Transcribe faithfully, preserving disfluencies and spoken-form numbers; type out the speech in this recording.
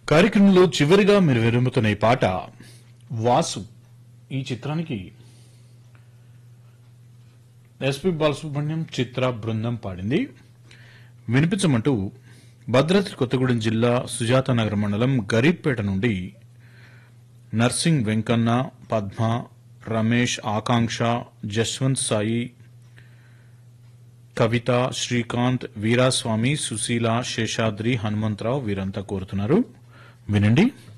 కార్యక్రమంలో చివరిగా మీరు విరుముతున్న ఈ పాట వాసు ఈ చిత్రానికి ఎస్పి బాలసుబ్రహ్మణ్యం చిత్ర బృందం పాడింది. వినిపించమంటూ భద్రాద్రి కొత్తగూడెం జిల్లా సుజాత నగర్ మండలం గరీబ్పేట నుండి నర్సింగ్ వెంకన్న, పద్మ, రమేష్, ఆకాంక్ష, జస్వంత్ సాయి, కవిత, శ్రీకాంత్, వీరాస్వామి, సుశీల, శేషాద్రి, హనుమంతరావు వీరంతా కోరుతున్నారు. వినండి.